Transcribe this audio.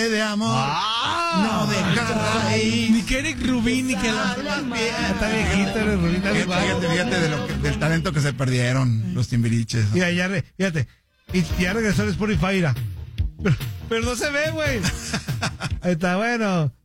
de amor. No dejará ahí. Ni que Eric Rubín, ni que la... Está viejito Eric Rubín. Fíjate del talento que se perdieron los Timbiriches. Mira, fíjate. Y ya regresó el Spotify, mira. Pero no se ve, güey. Ahí está, bueno.